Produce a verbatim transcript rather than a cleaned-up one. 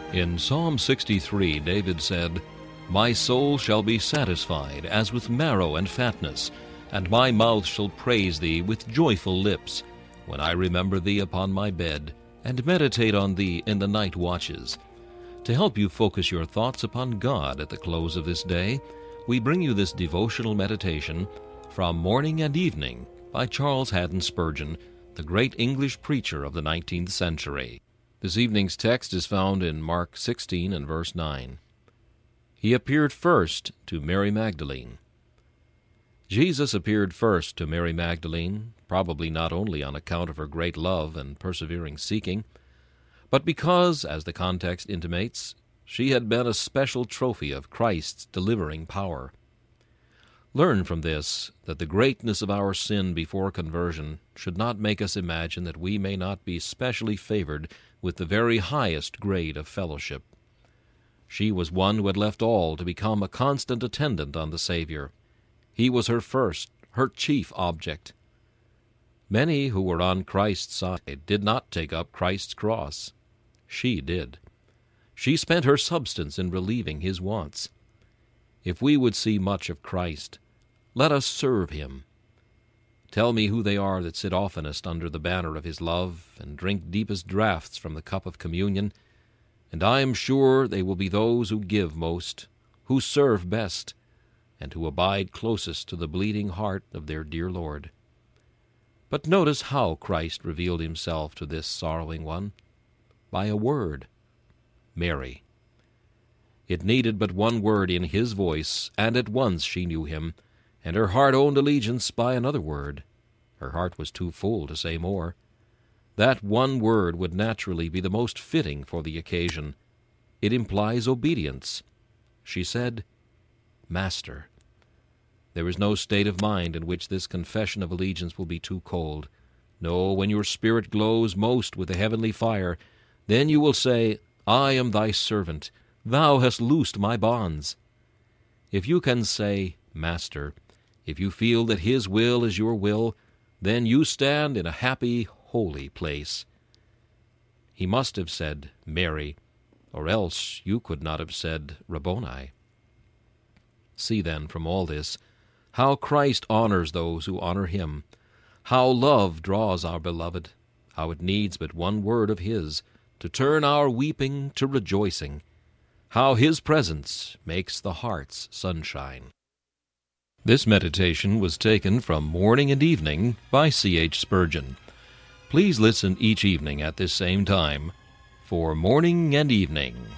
In Psalm sixty-three, David said, "My soul shall be satisfied as with marrow and fatness, and my mouth shall praise thee with joyful lips, when I remember thee upon my bed, and meditate on thee in the night watches." To help you focus your thoughts upon God at the close of this day, we bring you this devotional meditation from Morning and Evening by Charles Haddon Spurgeon, the great English preacher of the nineteenth century. This evening's text is found in Mark sixteen and verse nine. He appeared first to Mary Magdalene. Jesus appeared first to Mary Magdalene, probably not only on account of her great love and persevering seeking, but because, as the context intimates, she had been a special trophy of Christ's delivering power. Learn from this that the greatness of our sin before conversion should not make us imagine that we may not be specially favored with the very highest grade of fellowship. She was one who had left all to become a constant attendant on the Savior. He was her first, her chief object. Many who were on Christ's side did not take up Christ's cross. She did. She spent her substance in relieving his wants. If we would see much of Christ, let us serve him. Tell me who they are that sit oftenest under the banner of his love, and drink deepest draughts from the cup of communion, and I am sure they will be those who give most, who serve best, and who abide closest to the bleeding heart of their dear Lord. But notice how Christ revealed himself to this sorrowing one. By a word, Mary. It needed but one word in his voice, and at once she knew him, and her heart owned allegiance by another word. Her heart was too full to say more. That one word would naturally be the most fitting for the occasion. It implies obedience. She said, "Master." There is no state of mind in which this confession of allegiance will be too cold. No, when your spirit glows most with the heavenly fire, then you will say, "I am thy servant. Thou hast loosed my bonds." If you can say, "Master," if you feel that his will is your will, then you stand in a happy, holy place. He must have said, "Mary," or else you could not have said, "Rabboni." See then from all this how Christ honors those who honor him, how love draws our beloved, how it needs but one word of his to turn our weeping to rejoicing, how his presence makes the heart's sunshine. This meditation was taken from Morning and Evening by C H Spurgeon. Please listen each evening at this same time for Morning and Evening.